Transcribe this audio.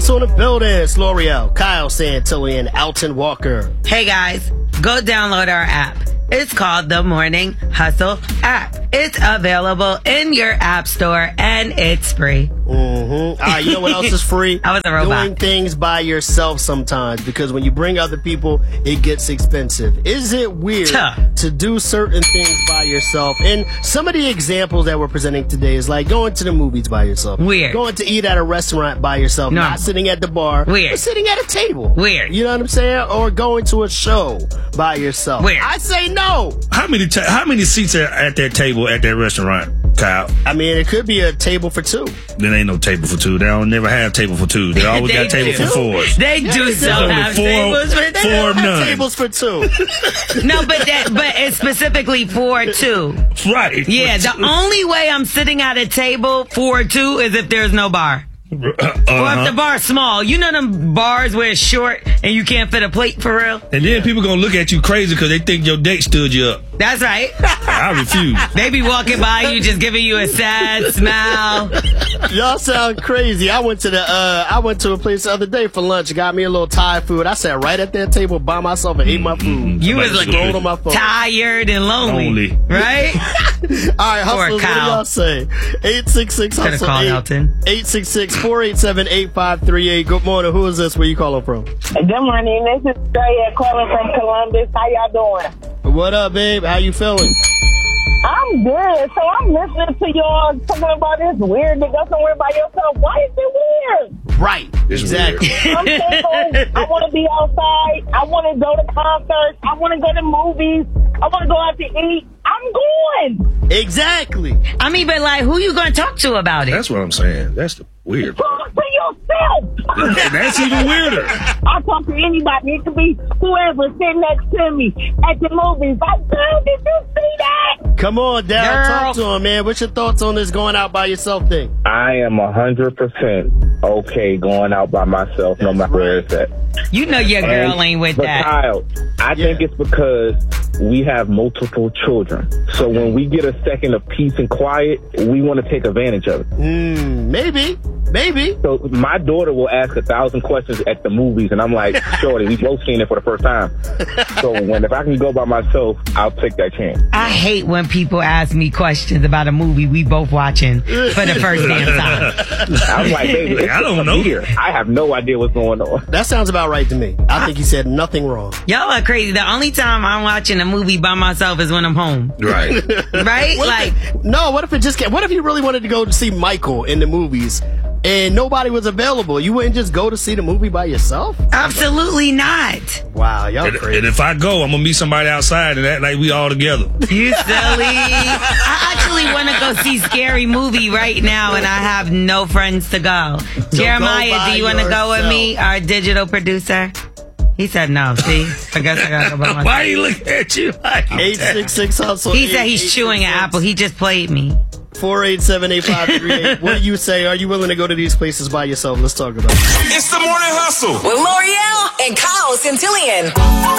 Hustle in the building. It's L'Oreal, Kyle Santilli, and Alton Walker. Hey guys, go download our app. It's called the Morning Hustle app. It's available in your app store and it's free. All right, you know what else is free? I was a robot. Doing things by yourself sometimes, because when you bring other people, it gets expensive. Is it weird to do certain things by yourself? And some of the examples that we're presenting today is like going to the movies by yourself. Weird. Going to eat at a restaurant by yourself. No. Not sitting at the bar. Weird. But sitting at a table. Weird. You know what I'm saying? Or going to a show by yourself. Weird. I say no. How many seats are at that table at that restaurant, Kyle? I mean, it could be a table for two. There ain't no table for two. They don't never have table for two. They always got table for fours. They do so only have four- tables for They four don't of have none. tables for two. No, but it's specifically for two. Right. Yeah, the only way I'm sitting at a table for two is if there's no bar. Or if the bar's small. You know them bars where it's short and you can't fit a plate for real? And then people gonna look at you crazy because they think your date stood you up. That's right. I refuse. They be walking by you just giving you a sad smile. Y'all sound crazy. I went to a place the other day for lunch. Got me a little Thai food. I sat right at that table by myself and ate my food. You was Somebody Scrolled on my phone. tired and lonely. Right? All right, hustlers, what do Kyle. y'all say? 866 Could've hustle called Elton. 866-487-8538. Good morning. Who is this? Where you calling from? Good morning. This is Straya calling from Columbus. How y'all doing? What up, babe? How you feeling? I'm good. So I'm listening to y'all talking about this weird to go somewhere by yourself. Why is it weird? Right. It's Exactly. I'm single. I want to be outside. I want to go to concerts. I want to go to movies. I want to go out to eat. I'm going. Exactly. I mean, but like, who you gonna talk to about it? That's what I'm saying. That's the weird part. Talk to yourself. That's even weirder. I talk to anybody. It could be whoever sitting next to me at the movies. Like, girl, did you see that? Come on, Daryl. Girl. Talk to him, man. What's your thoughts on this going out by yourself thing? I am 100% okay going out by myself, no matter where it's at. You know your girl ain't with But that. Kyle, I think it's because we have multiple children. So when we get a second of peace and quiet, we want to take advantage of it. Maybe. So my daughter will ask 1,000 questions at the movies, and I'm like, shorty, we both seen it for the first time. So if I can go by myself, I'll take that chance. I hate when people ask me questions about a movie we both watching for the first damn time. I'm like, baby, I don't know. here. I have no idea what's going on. That sounds about right to me. I think he said nothing wrong. Y'all are crazy. The only time I'm watching a movie by myself is when I'm home. Right. Right? What if it just what if you really wanted to go to see Michael in the movies and nobody was available? You wouldn't just go to see the movie by yourself? Absolutely not. Wow, y'all crazy. And if I go, I'm gonna meet somebody outside and act like we all together. You silly. I actually want to go see Scary Movie right now, and I have no friends to go. Jeremiah, do you want to go with me, our digital producer? He said no. See? I guess I gotta go by myself. Why he look at you like that? 866 hustle. He said he's chewing an apple. He just played me. 487-8538. What do you say? Are you willing to go to these places by yourself? Let's talk about it. It's the Morning Hustle With L'Oreal and Kyle Santillian.